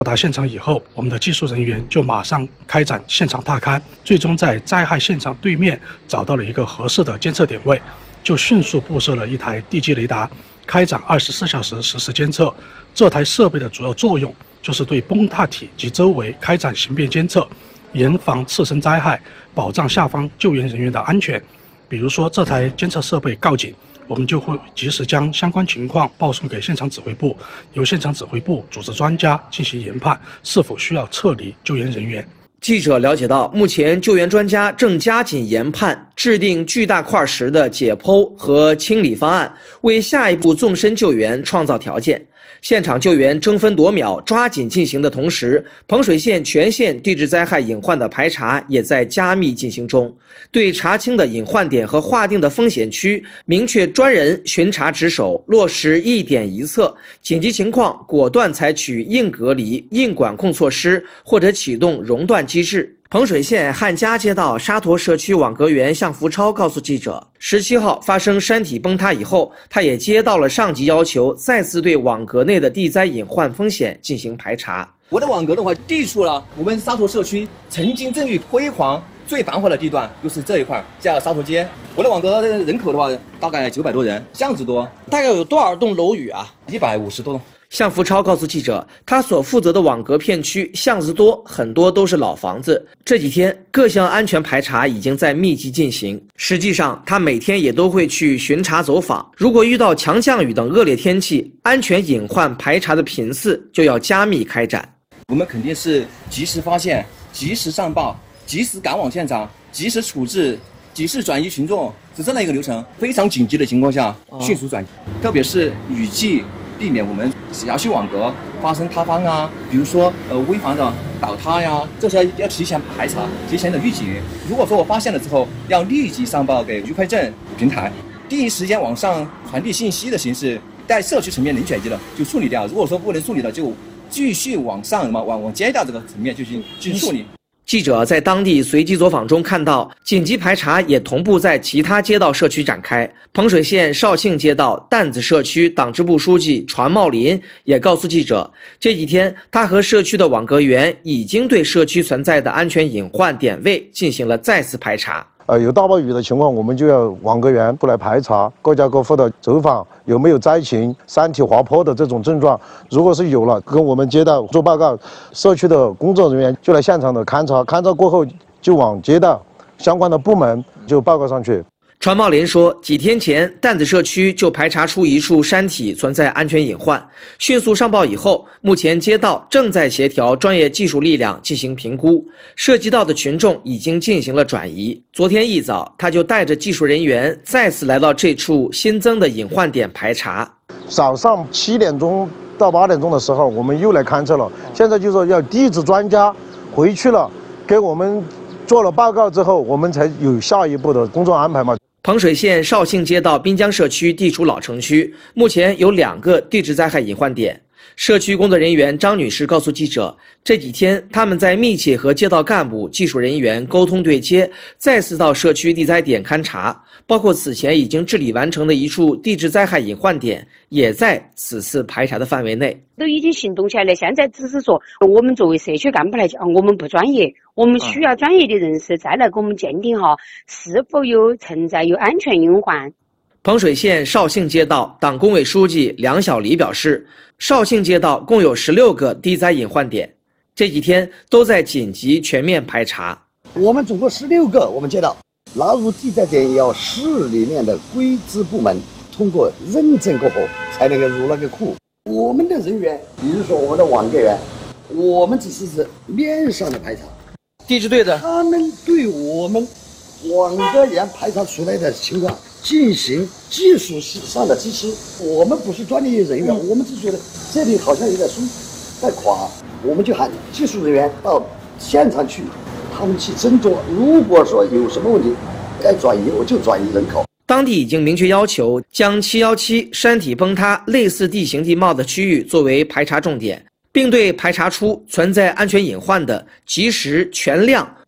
到达现场以后，我们的技术人员就马上开展现场踏勘，最终在灾害现场对面找到了一个合适的监测点位，就迅速布设了一台地基雷达，开展24小时实时监测。这台设备的主要作用就是对崩塌体及周围开展形变监测，严防次生灾害，保障下方救援人员的安全。比如说这台监测设备告警，我们就会及时将相关情况报送给现场指挥部，由现场指挥部组织专家进行研判，是否需要撤离救援人员。 记者了解到，目前救援专家正加紧研判，制定巨大块石的解剖和清理方案，为下一步纵深救援创造条件。现场救援争分夺秒、抓紧进行的同时，彭水县全县地质灾害隐患的排查也在加密进行中。对查清的隐患点和划定的风险区，明确专人巡查值守，落实一点一策，紧急情况果断采取硬隔离、硬管控措施，或者启动熔断机制。彭水县汉家街道沙坨社区网格员向福超告诉记者，17号发生山体崩塌以后，他也接到了上级要求，再次对网格内的地灾隐患风险进行排查。 我的网格的话，地处了我们沙坨社区曾经震域辉煌、最繁华的地段，就是这一块，叫沙坨街。我的网格人口的话，大概900多人，巷子多。 大概有多少栋楼宇啊 ？150多栋。 向福超告诉记者，他所负责的网格片区巷子多，很多都是老房子。这几天各项安全排查已经在密集进行。实际上，他每天也都会去巡查走访。如果遇到强降雨等恶劣天气，安全隐患排查的频次就要加密开展。 我们肯定是及时发现、及时上报、及时赶往现场、及时处置、及时转移群众，是这样一个流程。非常紧急的情况下，迅速转移，特别是雨季。避免我们辖区网格发生塌方啊，比如说危房的倒塌呀，这些要提前排查，提前的预警。如果说我发现了之后，要立即上报给愉快镇平台，第一时间往上传递信息的形式，在社区层面能解决的就处理掉。如果说不能处理的，就继续往上往街道这个层面继续处理。 记者在当地随机走访中看到，紧急排查也同步在其他街道社区展开。彭水县绍兴街道担子社区党支部书记传茂林也告诉记者，这几天他和社区的网格员已经对社区存在的安全隐患点位进行了再次排查。 有大暴雨的情况，我们就要网格员出来排查，各家各户的走访有没有灾情、山体滑坡的这种症状。如果是有了，跟我们街道做报告，社区的工作人员就来现场的勘查，勘查过后就往街道相关的部门就报告上去。 传茂林说，几天前担子社区就排查出一处山体存在安全隐患，迅速上报以后，目前街道正在协调专业技术力量进行评估，涉及到的群众已经进行了转移。昨天一早，他就带着技术人员再次来到这处新增的隐患点排查。 早上7点钟到8点钟的时候，我们又来勘测了。现在就说要地质专家回去了，给我们做了报告之后，我们才有下一步的工作安排嘛。 彭水县绍兴街道滨江社区地处老城区，目前有2个地质灾害隐患点。社区工作人员张女士告诉记者，这几天他们在密切和街道干部、技术人员沟通对接，再次到社区地灾点勘查，包括此前已经治理完成的一处地质灾害隐患点，也在此次排查的范围内。 都已经行动起来了，现在只是说我们作为社区干部来讲，我们不专业，我们需要专业的人士再来给我们鉴定哈，是否存在有安全隐患。 彭水县绍兴街道党工委书记梁小黎表示，绍兴街道共有16个地灾隐患点，这几天都在紧急全面排查。 我们总共16个，我们街道纳入地灾点要市里面的规制部门通过认证过后才能够入那个库。我们的人员，比如说我们的网格员，我们只是面上的排查， 地质队的他们对我们网格员排查出来的情况进行技术上的支持。我们不是专业人员，我们只觉得这里好像有点松在垮，我们就喊技术人员到现场去，他们去斟酌，如果说有什么问题该转移，我就转移人口。 当地已经明确要求将717山体崩塌类似地形地貌的区域作为排查重点，并对排查出存在安全隐患的及时全量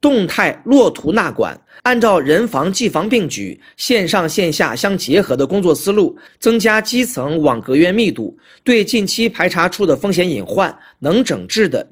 动态落图纳管，按照人防技防并举、线上线下相结合的工作思路，增加基层网格员密度，对近期排查出的风险隐患能整治的